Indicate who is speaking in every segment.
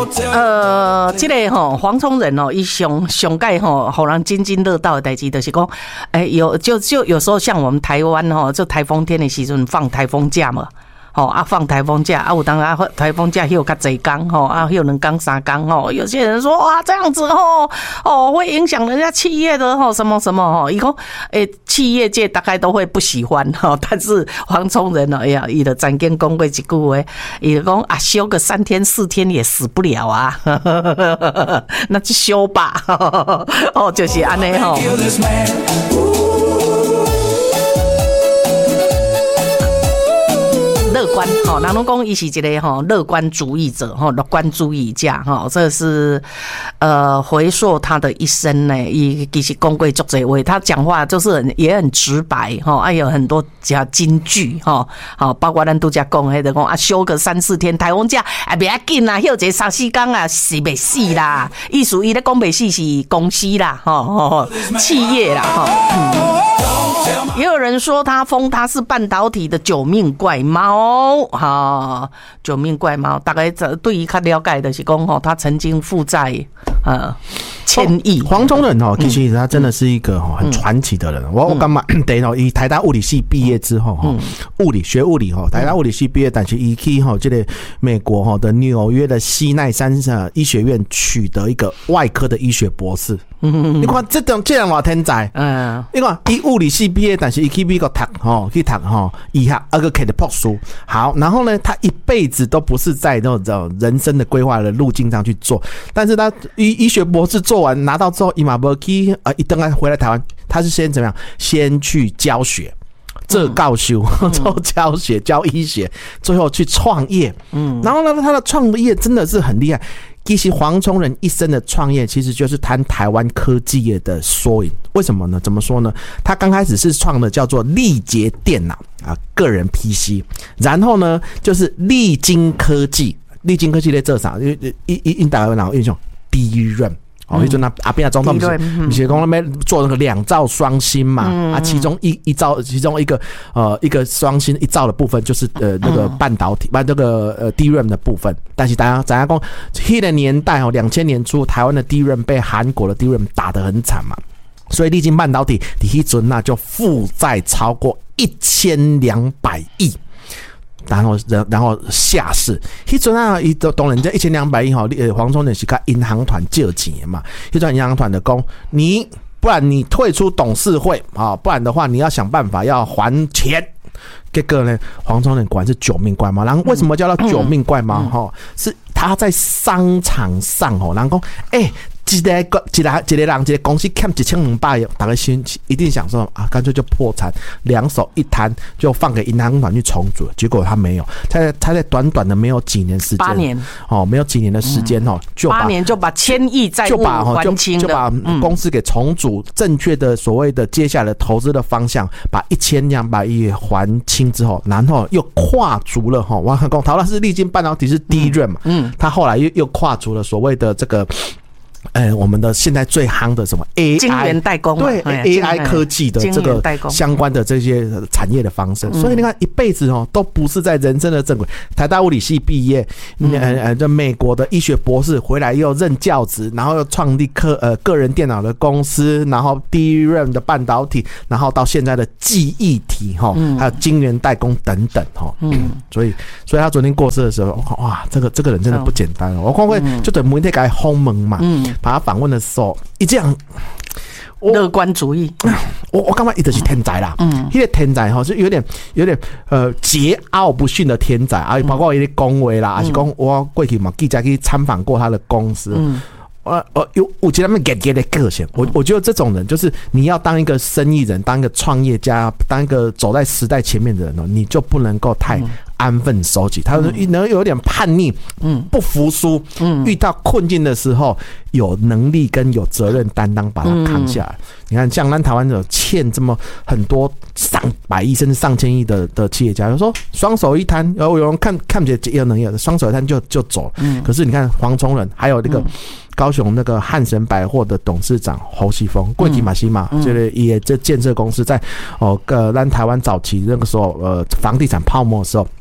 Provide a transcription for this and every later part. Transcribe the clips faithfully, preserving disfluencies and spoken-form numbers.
Speaker 1: 呃，这个吼、喔、黄崇仁哦、喔，伊上上届吼，互人津津乐道的代志，就是讲，哎、欸，有就就有时候像我们台湾吼、喔，就台风天的时阵放台风假嘛。吼啊，放台风假啊，有当啊台风假有较侪天吼啊，有两天三天吼。有些人说哇，这样子吼哦，会影响人家企业的吼什么什么吼。伊讲诶，企业界大概都会不喜欢吼，但是黄崇仁哦，哎呀，伊就曾经讲过一句话，伊就讲啊，休个三天四天也死不了啊，那就休吧，哦，就是安尼吼。乐观吼，人拢讲伊是一个吼乐观主义者吼，乐观主义家吼，这是呃回溯他的一生呢，伊其实讲过足侪话，他讲话就是很也很直白吼，啊有很多叫金句吼，好包括咱拄则讲迄个讲啊休个三四天台风假啊，袂要紧啦，休一个三四天啊是袂死啦，意思伊咧讲袂死是公司啦吼吼企业啦吼。嗯也有人说他封他是半导体的九命怪猫，哈，九命怪猫，大概对于他了解的是讲吼，他曾经负债呃千亿。
Speaker 2: 黄崇仁哦，其实他真的是一个很传奇的人。嗯、我我干嘛？等于以台大物理系毕业之后哈，嗯、物理学物理哈，台大物理系毕业，但是伊去哈这个美国哈的纽约的西奈山医学院取得一个外科的医学博士。嗯、你看这种这样话天才，嗯，你看伊物理系毕业，但是伊去美国读吼，去读吼医学，而个考的博士。好，然后呢，他一辈子都不是在那种人生的规划的路径上去做，但是他医医学博士做完拿到之后，伊嘛无去啊，一等他回来台湾，他是先怎么样？先去教学。这教授做教学教医学，最后去创业，嗯，然后呢，他的创业真的是很厉害。其实黄崇仁一生的创业，其实就是谈台湾科技业的缩影。为什么呢？怎么说呢？他刚开始是创的叫做力捷电脑啊，个人 P C， 然后呢，就是力晶科技，力晶科技在做啥？因为一一一打然后运用 D R A M。哦，迄阵啊，阿扁总统不是不是讲那边做那个两兆双芯嘛？嗯、啊，其中一一兆，其中一个呃一个双芯一兆的部分就是呃那个半导体，把、嗯、这个呃 D R A M 的部分。但是大家大家讲，那个年代哦，两千年初台湾的 D R A M 被韩国的 D R A M 打得很惨嘛，所以力晶半导体迄阵那就负债超过一千两百亿。然后，然后下市。迄阵啊，伊都当然这一千两百亿吼，呃，黄崇仁是甲银行团借钱嘛。迄阵银行团的讲，你不然你退出董事会啊，不然的话你要想办法要还钱。结果呢，黄崇仁果然是九命怪猫。然后为什么叫他九命怪猫？哈、嗯，是他在商场上吼，人讲，哎、欸。一个一个一个人一个公司欠一千两百亿，大家心一定想说啊，干脆就破产，两手一摊就放给银行团去重组。结果他没有，他在他在短短的没有几年时间，八年哦，没有几年的时间哦，就把八
Speaker 1: 年就把千亿债务还清了，
Speaker 2: 就把公司给重组，正确的所谓的接下来的投资的方向，把一千两百亿还清之后，然后又跨足了哈，我很讲，陶老师力晶半导体是第一任嘛，嗯，他后来又又跨足了所谓的这个。呃，我们的现在最夯的什么 A I
Speaker 1: 晶圆代工，
Speaker 2: 对 A I 科技的这个相关的这些产业的方式，所以你看一辈子哦都不是在人生的正轨。台大物理系毕业，呃呃，这美国的医学博士回来又任教职，然后又创立科呃个人电脑的公司，然后 D R A M 的半导体，然后到现在的记忆体哈，还有晶圆代工等等哈。嗯，所以所以他昨天过世的时候，哇，这个这个人真的不简单哦。我看会就等媒体给轰门嘛。嗯。把他访问的时候，一这样
Speaker 1: 乐观主义，
Speaker 2: 我我感觉他就是天才啦。嗯，那个天才哈是有点有点呃桀骜不驯的天才啊，包括一些恭维啦，还是讲我过去嘛记者去参访过他的公司。嗯。呃呃，有我觉得他们给给的个性，我我觉得这种人就是你要当一个生意人，当一个创业家，当一个走在时代前面的人哦，你就不能够太安分守己，他能有点叛逆，嗯，不服输，嗯，遇到困境的时候有能力跟有责任担当把它扛下来。你看，像咱台湾有欠这么很多上百亿甚至上千亿的的企业家，有说双手一摊，然后有人看看不起有能力的，双手一摊就就走了。嗯，可是你看黄崇仁，还有那个。高雄那个汉神百货的董事长侯锡峰，贵体马西嘛，这个也这建设公司在哦，呃，咱台湾早期那个时候，呃，房地产泡沫的时候，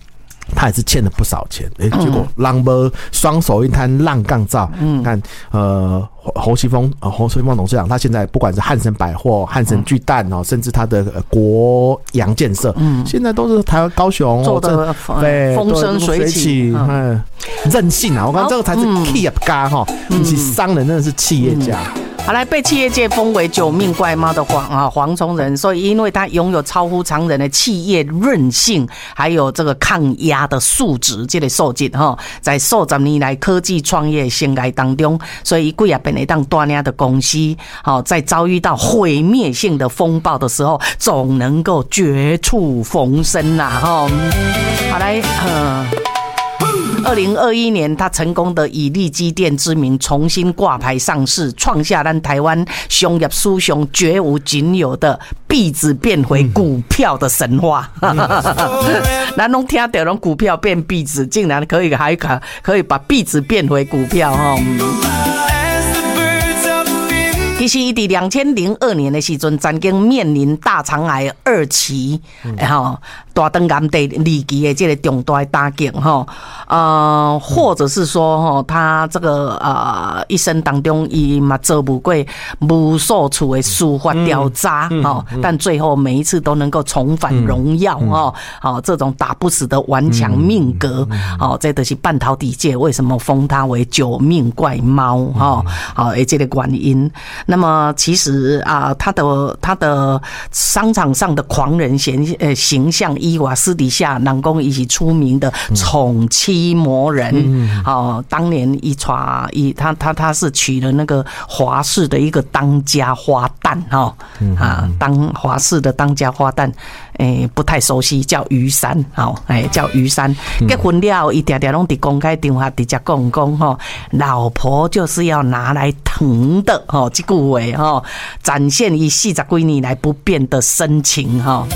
Speaker 2: 他也是欠了不少钱，哎、欸，结果浪不双手一摊浪杠照，嗯，看呃侯西峰呃侯西峰董事长，他现在不管是汉神百货、汉神巨蛋哦，甚至他的、呃、国阳建设，嗯，现在都是台湾高雄
Speaker 1: 做的对风生水起，
Speaker 2: 嗯，任性啊！我看这个才是企业家哈，不是商人，真的是企业家。嗯
Speaker 1: 好来，被企业界封为九命怪猫的黄啊黄崇仁，所以因为他拥有超乎常人的企业韧性，还有这个抗压的素质，这个素质哈，在数十年来科技创业生涯当中，所以几啊变一档大领的公司，好在遭遇到毁灭性的风暴的时候，总能够绝处逢生呐哈。好来，嗯。二零二一年，他成功的以力积电之名重新挂牌上市，创下咱台湾商业史上绝无仅有的币值变回股票的神话。咱拢听到拢股票变币值，竟然可以还可可以把币值变回股票哈。其实，伊伫二零零二年的时阵，曾经面临大肠癌二期，然后大肠癌第二期的这个重大的打击哈，呃，或者是说哈，他这个呃一生当中，伊嘛做不过无数处的司法调查哈，但最后每一次都能够重返荣耀哈，好这种打不死的顽强命格，好，这都是半导体界为什么封他为九命怪猫哈，好，诶，这个原因。那么其实啊，他的他的商场上的狂人形呃形象，以外私底下人讲伊是出名的宠妻魔人。嗯、哦，当年一传一他他他是娶了那个华视的一个当家花旦哈、哦、啊，当华视的当家花旦，诶不太熟悉，叫于山，好、哦，诶叫于山。结婚了，伊常常拢伫公开场合直接讲讲吼，老婆就是要拿来疼的吼，这句话吼，展现以四十几年来不变的深情哈。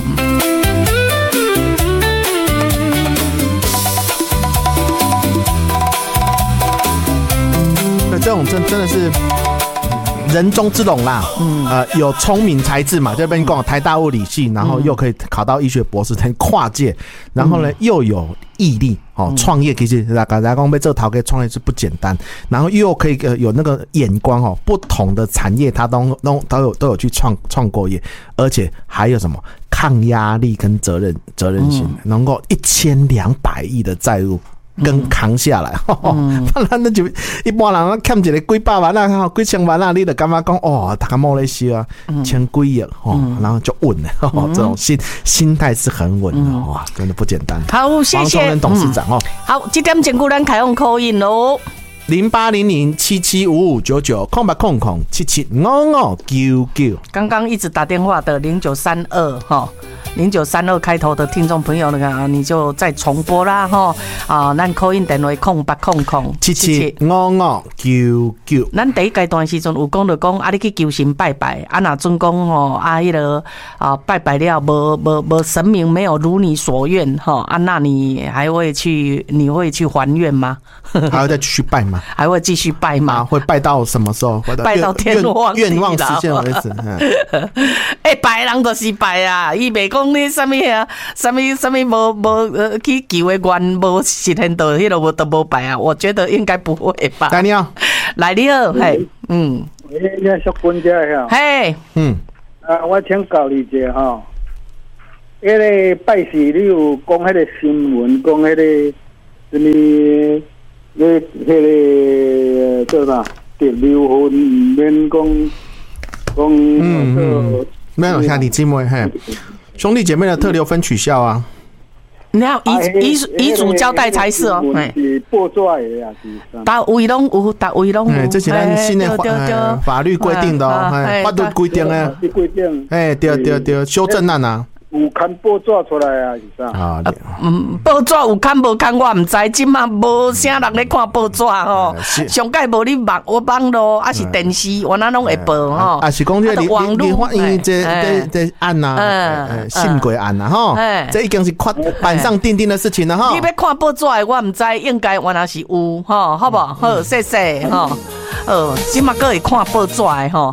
Speaker 2: 那这种真真的是人中之龙啦，嗯，呃，有聪明才智嘛，这边讲台大物理系，然后又可以考到医学博士，很跨界，然后呢又有毅力哦，创业其实大家讲被这头给创业是不简单，然后又可以呃有那个眼光哦，不同的产业他都都都有都有去创创过业，而且还有什么抗压力跟责任责任心，能够一千两百亿的债务。跟扛下来，嗯，咱那就一般人欠一个几百万啊，几千万啊，你就感觉讲哦，大家莫咧笑啊，千几亿哦，然后就稳了，哦，这种心心态是很稳的，哇，真的不简单。
Speaker 1: 好，谢谢黄崇仁
Speaker 2: 董事长哦。
Speaker 1: 好，这点前句咱开放 call in 喽。
Speaker 2: 零八零零七七五五九九空八空空七七五五九九。
Speaker 1: 刚刚一直打电话的零九三二哈，零九三二开头的听众朋友呢，你就再重播啦哈啊，咱 call in 电话空八空空
Speaker 2: 七七五五九九。
Speaker 1: 咱第一阶段时阵有讲就讲啊，你去求神拜拜啊，那准讲吼啊，迄个啊拜拜了，无无无神明没有如你所愿哈啊，那你还会去你会去还愿吗？
Speaker 2: 还会再继续拜吗？
Speaker 1: 还会继续拜吗？
Speaker 2: 啊、会拜到什么时候？
Speaker 1: 拜到天荒地老，
Speaker 2: 愿望实现为止。
Speaker 1: 哎、欸，拜人就是拜啊，伊袂讲你什么啊，什么什么无无呃去求的愿无实现到，迄个无都无拜啊。我觉得应该不会吧。
Speaker 2: 来你好，
Speaker 1: 来你好，嘿，嗯，
Speaker 3: 你你小官家呀，
Speaker 1: 嘿，
Speaker 3: 嗯，啊，我请教你一下哈，迄个拜四你有讲迄个新闻，讲迄个什么？你迄个叫啥？特留婚免讲讲，嗯，
Speaker 2: 没有兄弟姐妹嘿，兄弟姐妹的特留分取孝啊。
Speaker 1: 你要遗遗遗嘱交代才是哦，
Speaker 3: 是报纸的呀，是。
Speaker 1: 大位拢有，大位拢有，
Speaker 2: 这是咱新的法法律规定的哦，法律规定的。
Speaker 3: 规定。
Speaker 2: 哎，对对对，修正案啊。
Speaker 3: 有刊报纸出来啊，是啥？啊，
Speaker 1: 嗯，报纸有刊无刊我唔知，即马无啥人咧看报纸吼，上届无你网我网络还是电视，我那拢会报吼。
Speaker 2: 啊，是讲这个网络法院这这这案呐，信轨案呐吼，这已经是法板上钉钉的事情了哈。
Speaker 1: 你要看报纸的我唔知，应该原来是有吼，好不好？好，谢谢吼。呃，即马个会看报纸的吼。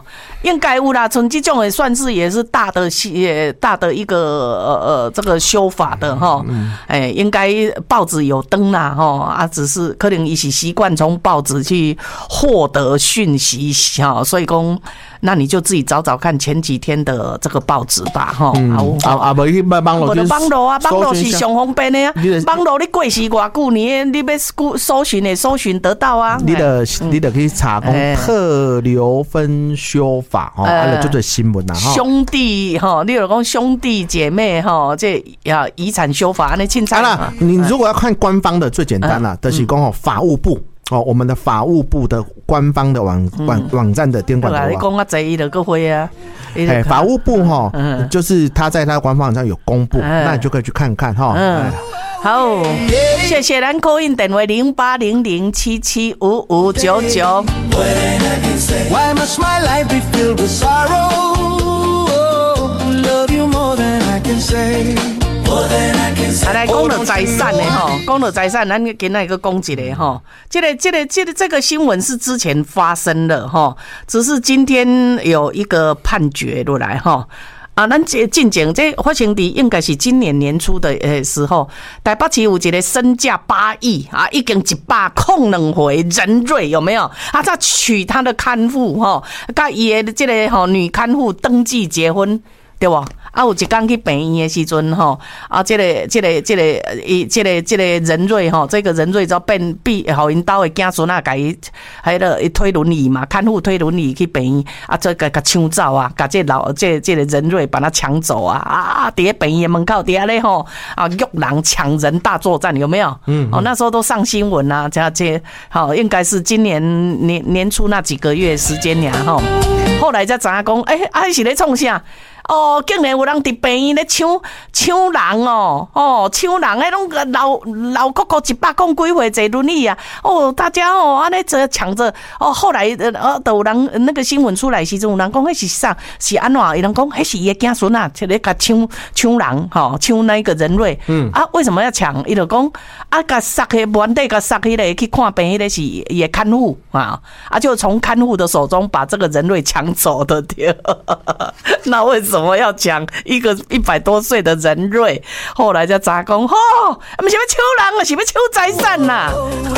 Speaker 1: 应该有啦，从这种也算是也是大的也大的一个呃呃这个修法的哈，哎、欸，应该报纸有登啦哈啊，只是可能一起习惯从报纸去获得讯息哈，所以讲。那你就自己找找看前几天的这个报纸吧，哈、嗯。
Speaker 2: 啊啊，无去买网络，
Speaker 1: 网络啊，网络是上方便的啊。网络你过是偌久年，你要搜寻的搜寻得到啊。
Speaker 2: 你的你的可以查讲特留分修法哦，啊，就做新闻啊。
Speaker 1: 兄弟哈，你有讲兄弟姐妹哈，这呀遗产修法安尼清楚
Speaker 2: 啦。你如果要看官方的，最简单啦，就是讲哦法务部。哦，我们的法务部的官方的网网、嗯、网站的监管的网，
Speaker 1: 你讲啊，这一的个会啊，
Speaker 2: 哎，法务部哈、嗯，就是他在他的官方网站有公布，嗯、那你就可以去看看哈。嗯，
Speaker 1: 好，谢谢咱call in电话零八零零七七五五九九。Why must my life be filled with sorrow? Love you more than I can say.啊，来讲到财产的哈，讲到财产，咱今仔个讲一个哈，这个、这个、这个、这个新闻是之前发生的哈，只是今天有一个判决落来哈。啊，咱这进前这发生伫应该是今年年初的诶时候，台北市有一个身价八亿啊，已经一百零两回任瑞有没有？啊，他娶他的看护哈，甲伊的这个吼女看护登记结婚。对不？啊，有一天去病院的时阵吼，啊，这个、这个、这个、伊、这个、这个任瑞吼，这个任瑞就变比互因兜的囝孙啊，甲伊迄个伊推轮椅嘛，看护推轮椅去病院，啊，再甲甲抢走啊，甲这老这这个任瑞把他抢走啊，啊，伫咧病院门口底下咧吼，啊，玉郎抢人大作战有没有？嗯，哦，那时候都上新闻啊，这这好，应该是今年年年初那几个月时间俩吼，后来才知影讲，哎、欸，啊是咧创啥？哦，竟然有人伫病院咧抢抢人哦，哦，抢人迄种老老国国一百公几岁坐轮椅啊，哦，大家哦安尼这抢着哦，后来呃，都有人那个新闻出来时阵，有人讲迄是啥是安怎？有人讲迄是伊的囝孙啊，在咧甲抢抢人，吼、哦，抢那个任瑞，嗯啊，为什么要抢？伊就讲啊，甲杀迄原地甲杀迄个去看病，迄个是伊的看护啊，啊，就从看护的手中把这个任瑞抢走的对，那为什么？怎么要抢一个一百多岁的任瑞？后来才查讲，吼、哦，我们是要抢人啊，是要抢财产呐、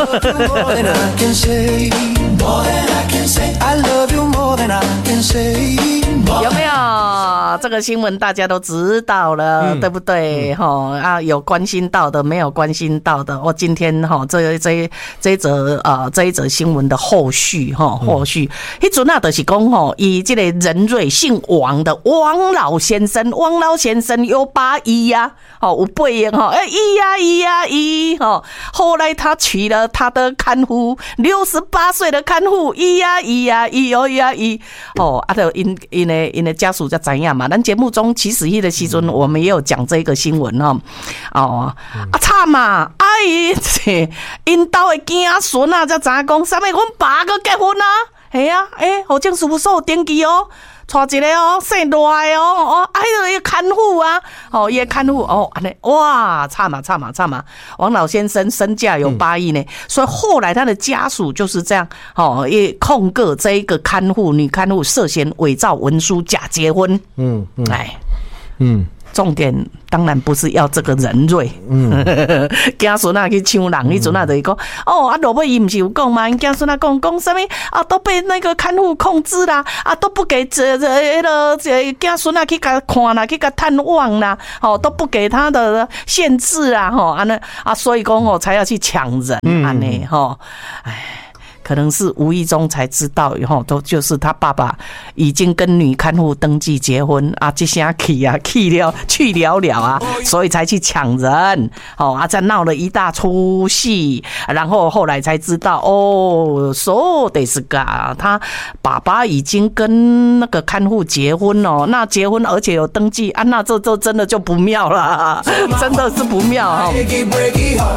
Speaker 1: 有没有？这个新闻大家都知道了，嗯、对不对？哈、嗯、啊，有关心到的，没有关心到的。我今天哈，这这这一则呃这一则新闻的后续哈，后续，迄阵啊，就是讲吼，以这个任瑞姓王的王老先生，王老先生有八亿呀，哦，有八亿哈，哎，一呀一呀一，哈，后来他娶了他的看护，六十八岁的看护，一呀一呀一哦一呀一，哦，啊，就因因的因的家属才知影嘛。咱节目中其实迄个时阵，我们也有讲这个新闻哈，哦，啊惨嘛，啊伊因兜的囝孙啊，才知影讲，啥物阮爸个结婚啊，系啊，诶，户政事务所有登记哦。带一个哦，姓赖哦，哦，还有一个看护啊，哦，一个看护哦，安尼哇，惨嘛惨嘛惨嘛！王老先生身价有八亿呢，嗯、所以后来他的家属就是这样，哦，也控告这一个看护女看护涉嫌伪造文书假结婚。嗯嗯，哎，嗯。重点当然不是要这个任瑞，嗯，囝孙啊去抢人，迄阵啊就是讲，哦，啊，落尾伊不是有讲嘛，囝孙啊讲讲什么啊，都被那个看护控制啦，啊，都不给这这迄个囝孙啊去甲看啦，去甲探望啦，哦，都不给他的限制啊，吼，安尼啊，所以讲哦，才要去抢人，安尼吼，哎。可能是无意中才知道，以后都就是他爸爸已经跟女看护登记结婚啊，这下去啊，去了去了了啊，所以才去抢人，哦啊，再闹了一大出戏，然后后来才知道，哦，说的是个他爸爸已经跟那个看护结婚哦，那结婚而且有登记啊，那这这真的就不妙了，真的是不妙哦。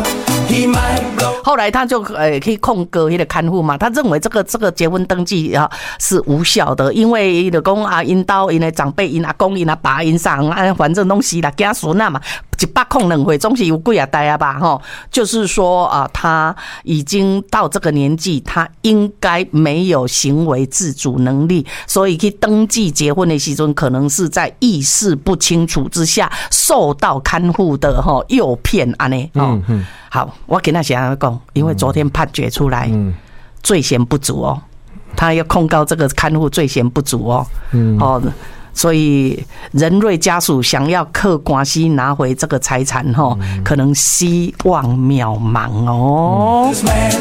Speaker 1: 后来他就呃可以控告那个看护嘛，他认为这个这个结婚登记啊是无效的，因为就讲啊，因兜因的长辈、因阿公、因阿爸、因啥啊，反正拢是啦，囝孙啊嘛，一百空两岁总是有几啊代啊吧，吼，就是说啊，他已经到这个年纪，他应该没有行为自主能力，所以去登记结婚的时阵，可能是在意识不清楚之下受到看护的吼诱骗安尼，哦，嗯，好，我跟他想要讲，因为昨天判决出来，嗯，罪嫌不足哦，他要控告这个看护罪嫌不足哦，嗯，哦。所以仁瑞家属想要靠关系拿回这个财产吼，嗯、可能希望渺茫哦。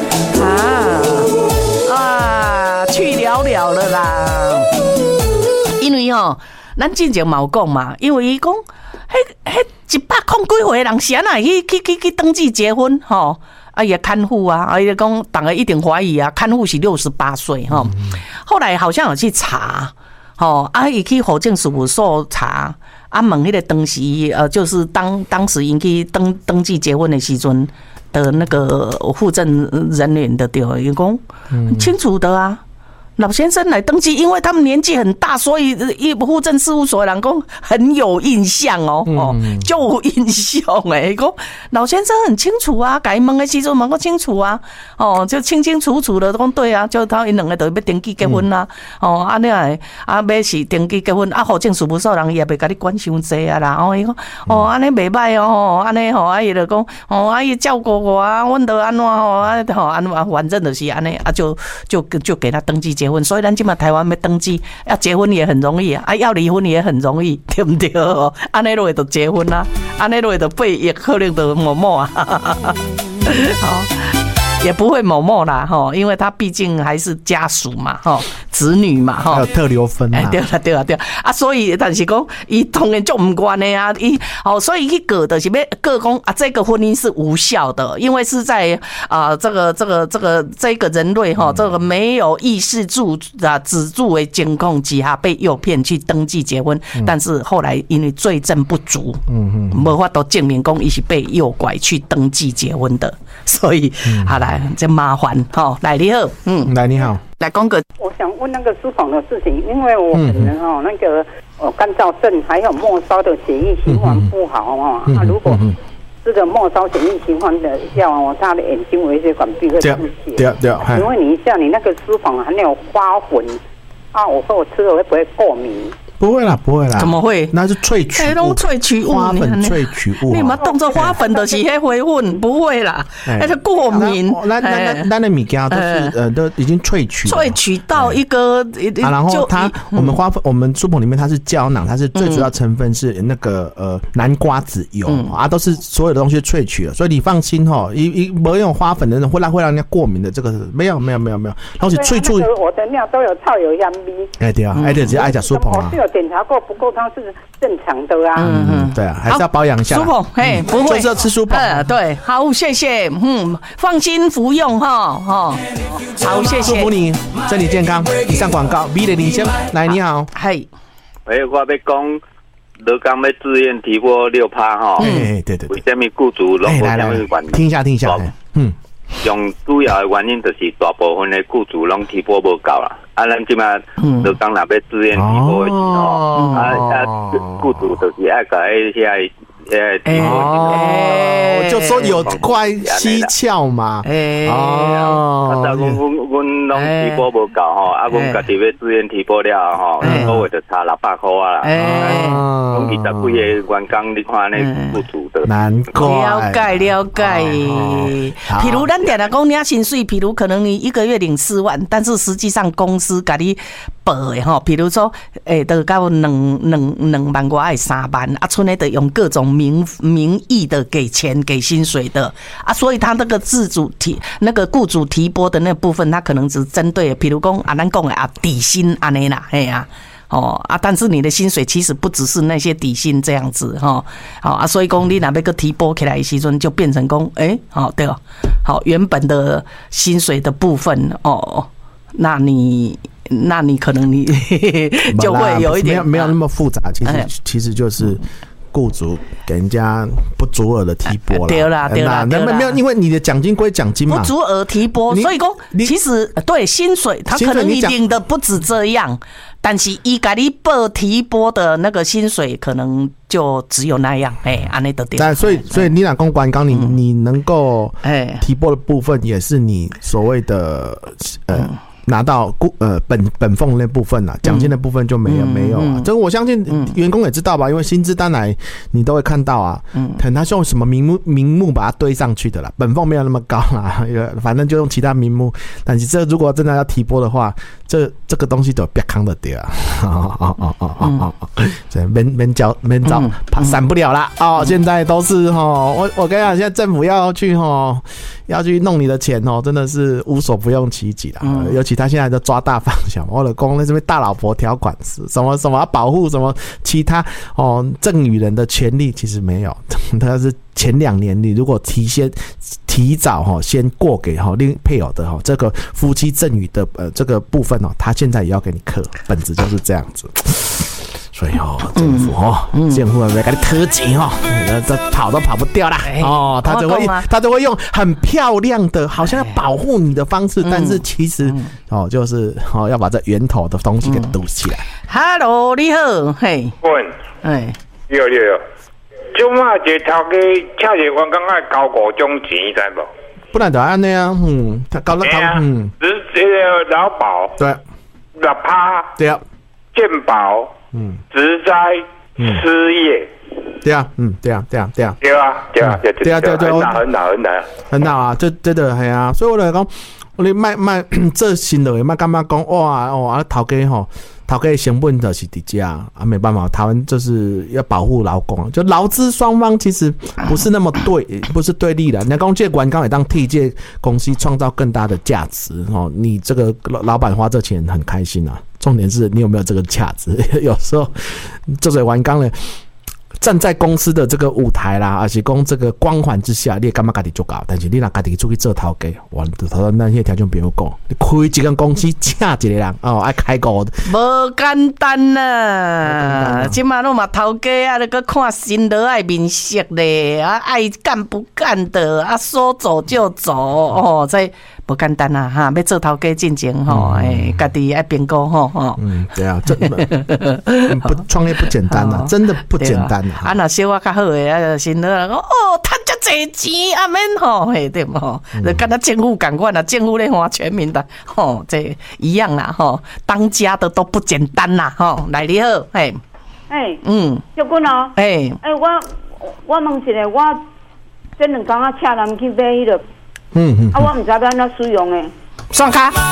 Speaker 1: 嗯、啊啊，去了了了啦！因为吼，咱之前嘛有讲嘛，因为伊讲，迄迄一百空几岁人谁哪去去去去登记结婚吼？啊，也看护啊，啊，伊讲大家一定怀疑啊，看护是六十八岁吼。后来好像有去查。哦，啊，伊去户政事务所查，啊，问迄个当时，呃，就是当当时因去登登记结婚的时阵的那个户政人员的对，伊讲很清楚的啊。老先生来登记，因为他们年纪很大，所以一户政事务所的人讲很有印象哦，哦，就有印象诶，讲老先生很清楚啊，改问的时阵问个清楚啊，哦，就清清楚楚的讲对啊，就他因两个都要登记结婚啦，嗯、哦，安尼啊，啊，要是登记结婚，啊，户政事务所人也袂甲你管伤济啊啦，哦，伊讲哦，安尼袂歹哦，安尼吼，啊，伊就讲哦，啊，伊照顾我啊，阮都安怎吼，啊，吼，安怎，反正就是安尼，啊，就就就给他登记结婚。所以咱今嘛台湾要登记，要结婚也很容易啊，要离婚也很容易，对不对？安尼落就结婚啦，安尼落就背也可能就某某啊，好。也不会某某啦，哈，因为他毕竟还是家属嘛，哈，子女嘛，哈，
Speaker 2: 还有特留分啊，
Speaker 1: 对啦，对啦，对啦，啊，所以但是讲，伊当然就唔关的啊，伊哦，所以去告的是要告讲啊，这个婚姻是无效的，因为是在啊、呃、这个这个这个这个人类哈，这个没有意识住啊止住为监控之下被诱骗去登记结婚，嗯、但是后来因为罪证不足，嗯嗯，无法度证明讲伊是被诱拐去登记结婚的，所以、嗯、好啦。这麻烦哈，来你好，嗯，
Speaker 2: 来你好，
Speaker 1: 来讲个，
Speaker 4: 我想问那个书房的事情，因为我可能哈那个呃干燥症还有末梢的血液循环不好哈，那、嗯、如果这个末梢血液循环的药哦，他的眼睛微血管壁会出血，对对，请问你一下，你那个书房还有花粉啊？我说我吃了会不会过敏？
Speaker 2: 不会啦，不会啦，
Speaker 1: 怎么会？
Speaker 2: 那是萃取物，
Speaker 1: 那萃取物，
Speaker 2: 花粉萃取物。
Speaker 1: 你嘛当作花粉的是迄回粉，不会啦，那是过敏。
Speaker 2: 那那那那的米家都是呃都已经萃取，
Speaker 1: 萃取到一个，
Speaker 2: 然后它我们花粉我们书棚里面它是胶囊，它是最主要成分是那个呃南瓜籽油啊，都是所有的东西萃取了，所以你放心哈，一一没有花粉的人会让会让人家过敏的，这个没有没有没有没有，而且萃出
Speaker 4: 我的尿都有臭有香味。
Speaker 2: 哎对啊，哎对，只爱讲书棚啊。
Speaker 4: 检查过不够，它是正常的啊。
Speaker 2: 嗯嗯，对啊，还是要保养一下。
Speaker 1: 舒服，嘿，不会，
Speaker 2: 就是要吃舒服。
Speaker 1: 呃，对，好，谢谢，嗯，放心服用哈，哈，好，谢谢。
Speaker 2: 祝福你身体健康。以上广告 ，B 的领先，来，你好，
Speaker 1: 嘿，
Speaker 5: 喂，我要讲，德刚要自愿提拨六趴哈，
Speaker 2: 哎，对对对，
Speaker 5: 为什么雇主拢无什么原因？
Speaker 2: 听一下，听一下，嗯。
Speaker 5: 用主要的原因就是大部分的雇主拢提拨无够啦，啊，咱即马就讲若要自愿提拨的时候，啊啊，雇主就是爱甲迄些。
Speaker 2: 哦，就说有怪蹊跷嘛。
Speaker 5: 哦，啊，阮阮阮拢提拨无够吼，啊，阮家己要自愿提拨了吼，一个月就差六百块啊啦。拢二十几个员工，你看那雇主的。
Speaker 2: 难怪。
Speaker 1: 了解了解。譬如咱点来讲，你薪水，譬如可能你一个月领四万，但是实际上公司给你报的吼，譬如说，诶，都到两两两万外，三万，啊，剩的得用各种。名名义的给钱给薪水的啊，所以他那个自主提那个雇主提拨的那部分，他可能只针对，比如讲啊，咱讲的啊底薪安尼啦，嘿啊，哦啊，但是你的薪水其实不只是那些底薪这样子哈，好、哦、啊，所以讲你那边个提拨起来的时阵就变成讲，哎，好对哦，好原本的薪水的部分哦，那你那你可能你就会有一点
Speaker 2: 没有没有那么复杂，其实、哎、其实就是。 雇主给人家不足额的提拨啦，
Speaker 1: 对啦对啦，
Speaker 2: 那没有，因为你的奖金归奖金嘛，
Speaker 1: 不足额提拨，所以讲其实对薪水，他可能你领的不止这样，但是伊给你报提拨的那个薪水可能就只有那样，哎，安尼得对。
Speaker 2: 但所以所以你俩公关刚你你能够提拨的部分，也是你所谓的呃。拿到呃本本俸那部分啊，奖金的部分就没有、嗯、没有啊。这个我相信员工也知道吧，因为薪资单来你都会看到啊。嗯，可能他是用什么名目名目把它堆上去的啦，本俸没有那么高啦，反正就用其他名目。但是这如果真的要提拨的话，这这个东西都别扛的掉啊！哦哦哦哦哦哦，这免免交免找，怕闪不了啦哦。现在都是哦，我我跟你讲，现在政府要去哦，要去弄你的钱哦，真的是无所不用其极啦。嗯、尤其他现在都抓大方向，我的公那这边大老婆条款是什么什么要保护什么其他哦赠与人的权利，其实没有，他是前两年你如果提先提早哈先过给哈另配偶的哈这个夫妻赠与的呃这个部分哦，他现在也要给你课，本质就是这样子。所以哦，政府哦，政府要给你特级哦，这跑都跑不掉啦哦，他就会他就会用很漂亮的，好像要保护你的方式，但是其实哦，就是哦要把这源头的东西给堵起来。
Speaker 1: Hello， 你好，嘿，
Speaker 6: 问，哎，有有有，就嘛一个头家请一个员工爱交五种钱，知无？
Speaker 2: 不然就安尼啊，嗯，他交了他，嗯，
Speaker 6: 是这个劳保，
Speaker 2: 对，
Speaker 6: 六趴，
Speaker 2: 对啊，
Speaker 6: 健保。嗯，职灾、失业，
Speaker 2: 对啊，嗯，对啊，对啊，对啊，
Speaker 6: 对啊，对啊，对
Speaker 2: 啊，对啊，
Speaker 6: 很好，很好，很好，
Speaker 2: 很好啊，这真的系啊，所以我来讲，我哋卖卖这新的，卖干嘛讲哇哦啊，头家吼，头家成本就是伫这啊，没办法，台湾就是要保护劳工，就劳资双方其实不是那么对，不是对立的。你讲这个员工也当替这公司创造更大的价值哦，你这个老板花这钱很开心啊。重点是你有没有这个价值？有时候做者完刚呢，站在公司的这个舞台啦，而且讲这个光环之下，你也干嘛家己做搞？但是你若家己出去做头家，哇，头那些条件不用讲，你开一间公司请一个人哦，爱开高的，
Speaker 1: 无简单呐！即马拢嘛头家啊，你个看新的爱面色咧，啊爱干不干的啊，说走就走哦，在。不简单啊哈！要做头家进前吼，哎，家己爱评估吼吼。
Speaker 2: 嗯，对啊，真的不创业不简单啊，真的不简单啊。
Speaker 1: 啊，那小我较好诶，啊，新的讲哦，赚遮济钱啊免吼，嘿对吼，就跟他政府共款啊，政府咧花全民的吼，这一样啦吼，当家的都不简单啦吼。来你好，嘿，
Speaker 7: 哎，嗯，小君哦，哎，哎，我我问一下，我这两天啊，请人去买迄个。嗯嗯，啊，我唔知要安怎使用诶。
Speaker 1: 刷卡。